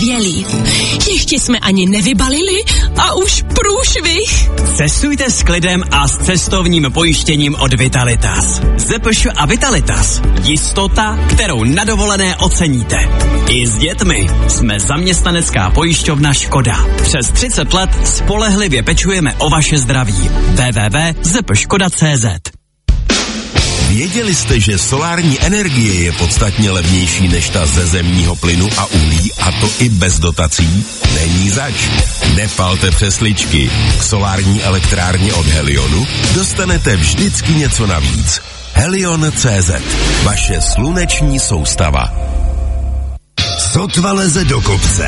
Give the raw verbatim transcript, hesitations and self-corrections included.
skvělý. Ještě jsme ani nevybalili a už průšvih. Cestujte s klidem a s cestovním pojištěním od Vitalitas. Z P Š a Vitalitas. Jistota, kterou na dovolené oceníte. I s dětmi jsme zaměstnanecká pojišťovna Škoda. Přes třicet let spolehlivě pečujeme o vaše zdraví. w w w tečka z p škoda tečka c z. Věděli jste, že solární energie je podstatně levnější než ta ze zemního plynu a uhlí, a to i bez dotací? Není zač. Nepalte přesličky. K solární elektrárně od Helionu dostanete vždycky něco navíc. Helion tečka cé zet. Vaše sluneční soustava. Sotva leze do kopce.